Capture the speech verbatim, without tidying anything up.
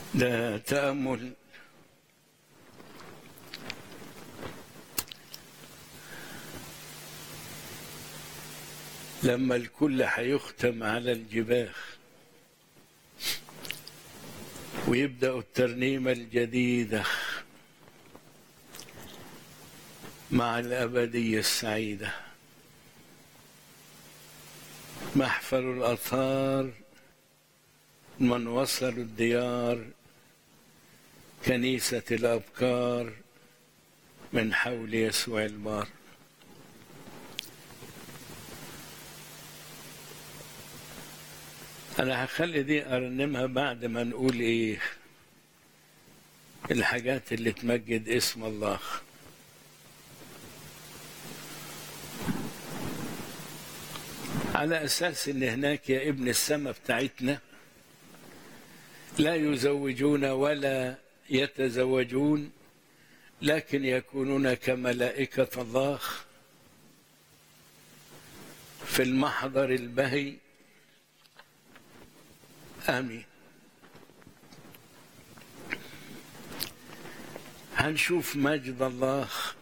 ده تأمل لما الكل هيختم على الجباخ ويبدأوا الترنيمة الجديدة مع الأبدية السعيدة. محفل الأطهار من وصلوا الديار، كنيسة الأبكار من حول يسوع البار. أنا هخلي دي أرنمها بعد ما نقول إيه الحاجات اللي تمجد اسم الله. على أساس إن هناك يا ابن السماء بتاعتنا لا يزوجون ولا يتزوجون، لكن يكونون كملائكة الله في المحضر البهي. آمين. هنشوف مجد الله